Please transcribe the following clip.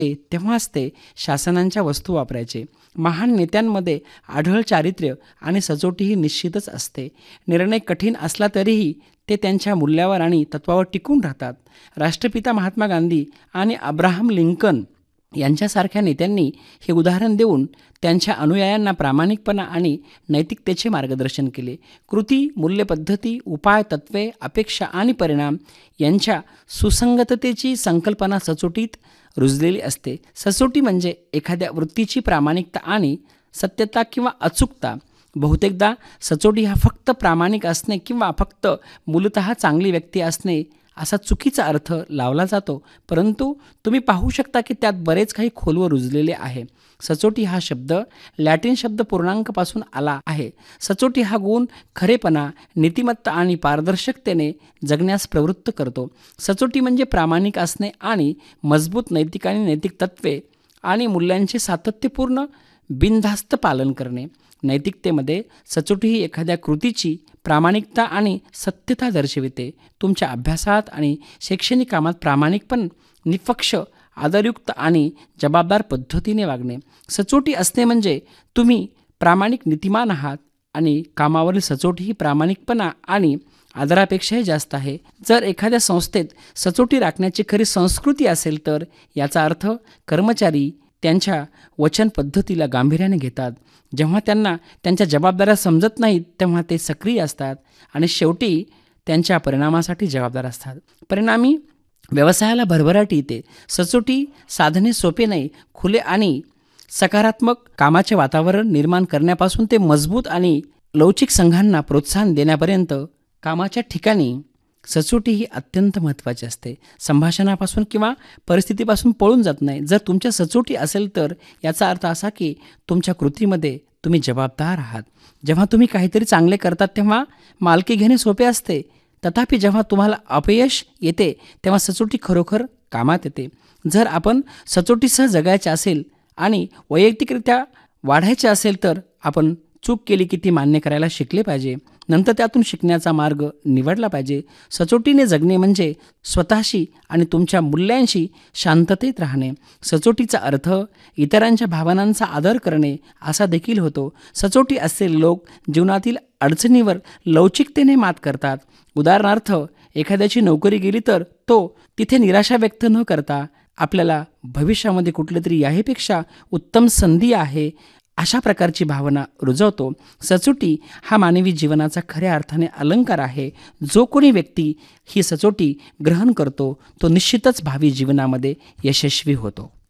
तेव्हाच ते शासनांच्या वस्तू वापरायचे. महान नेत्यांमध्ये आढळ चारित्र्य आणि सचोटी ही निश्चितच असते. निर्णय कठीण असला तरीही ते त्यांच्या मूल्यावर आणि तत्वावर टिकून राहतात. राष्ट्रपिता महात्मा गांधी आणि अब्राहम लिंकन यांच्यासारख्या नेत्यांनी हे उदाहरण देऊन त्यांच्या अनुयायांना प्रामाणिकपणा आणि नैतिकतेचे मार्गदर्शन केले. कृती, मूल्यपद्धती, उपाय, तत्त्वे, अपेक्षा आणि परिणाम यांच्या सुसंगततेची संकल्पना सचोटीत रुजलेली असते. सचोटी म्हणजे एखाद्या वृत्तीची प्रामाणिकता आणि सत्यता किंवा अचूकता. बहुतेकदा सचोटी हा फक्त प्रामाणिक असणे किंवा फक्त मूलतः चांगली व्यक्ती असणे असा चुकीचा अर्थ लावला जातो, परंतु तुम्ही पाहू शकता की त्यात बरेच काही खोलवर रुजलेले आहे. सचोटी हा शब्द लॅटिन शब्द पूर्णांकपासून आला आहे. सचोटी हा गुण खरेपणा, नीतिमत्ता आणि पारदर्शकतेने जगण्यास प्रवृत्त करतो. सचोटी म्हणजे प्रामाणिक असणे आणि मजबूत नैतिक आणि नैतिक तत्त्वे आणि मूल्यांचे सातत्यपूर्ण बिनधास्त पालन करणे. नैतिकतेमध्ये सचोटी ही एखाद्या कृतीची प्रामाणिकता आणि सत्यता दर्शविते. तुमच्या अभ्यासात आणि शैक्षणिक कामात प्रामाणिकपण, निष्पक्ष, आदरयुक्त आणि जबाबदार पद्धतीने वागणे. सचोटी असणे म्हणजे तुम्ही प्रामाणिक नीतिमान आहात आणि कामावरील सचोटी ही प्रामाणिकपणा आणि आदरापेक्षाही जास्त आहे. जर एखाद्या संस्थेत सचोटी राखण्याची खरी संस्कृती असेल तर याचा अर्थ कर्मचारी त्यांच्या वचन पद्धतीला गांभीर्याने घेतात. जेव्हा त्यांना त्यांच्या जबाबदाऱ्या समजत नाहीत तेव्हा ते सक्रिय असतात आणि शेवटी त्यांच्या परिणामासाठी जबाबदार असतात. परिणामी व्यवसायाला भरभराटी येते. सचोटी साधणे सोपे नाही. खुले आणि सकारात्मक कामाचे वातावरण निर्माण करण्यापासून ते मजबूत आणि लवचिक संघांना प्रोत्साहन देण्यापर्यंत कामाच्या ठिकाणी सचोटी ही अत्यंत महत्त्वाची असते. संभाषणापासून किंवा परिस्थितीपासून पळून जात नाही. जर तुमच्या सचोटी असेल तर याचा अर्थ असा की तुमच्या कृतीमध्ये तुम्ही जबाबदार आहात. जेव्हा तुम्ही काहीतरी चांगले करतात तेव्हा मालकी घेणे सोपे असते. तथापि जेव्हा तुम्हाला अपयश येते तेव्हा सचोटी खरोखर कामात येते. जर आपण सचोटीसह जगायचे असेल आणि वैयक्तिकरित्या वाढायचे असेल तर आपण चूक केली की ती मान्य करायला शिकले पाहिजे. नंतर त्यातून शिकण्याचा मार्ग निवडला पाहिजे. सचोटीने जगणे म्हणजे स्वतःशी आणि तुमच्या मूल्यांशी शांततेत राहणे. सचोटीचा अर्थ इतरांच्या भावनांचा आदर करणे असा देखील होतो. सचोटी असलेले लोक जीवनातील अडचणीवर लवचिकतेने मात करतात. उदाहरणार्थ, एखाद्याची नोकरी गेली तर तो तिथे निराशा व्यक्त न करता आपल्याला भविष्यामध्ये कुठलीतरी याहीपेक्षा उत्तम संधी आहे अशा प्रकारची भावना रुजवतो. सचोटी हा मानवी जीवनाचा खऱ्या अर्थाने अलंकार आहे. जो कोणी व्यक्ती ही सचोटी ग्रहण करतो तो निश्चितच भावी जीवनामध्ये यशस्वी होतो.